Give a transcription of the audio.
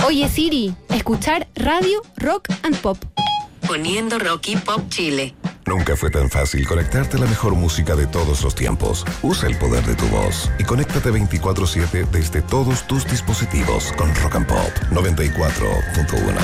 Oye Siri, escuchar Radio Rock and Pop. Poniendo Rock y Pop Chile. Nunca fue tan fácil conectarte a la mejor música de todos los tiempos. Usa el poder de tu voz y conéctate 24/7 desde todos tus dispositivos con Rock and Pop 94.1.